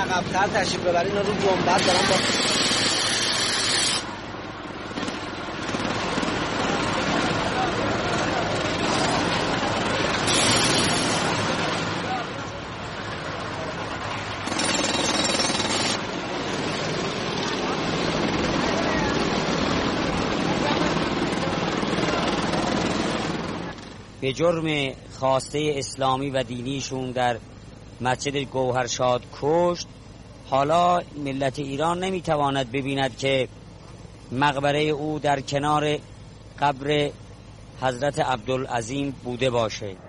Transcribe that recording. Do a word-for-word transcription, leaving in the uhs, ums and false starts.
عقب‌تر تشریف ببرین رو گنبد دارن با به جرم خواسته اسلامی و دینیشون در مسجد گوهرشاد کشت. حالا ملت ایران نمیتواند ببیند که مقبره او در کنار قبر حضرت عبدالعظیم بوده باشه.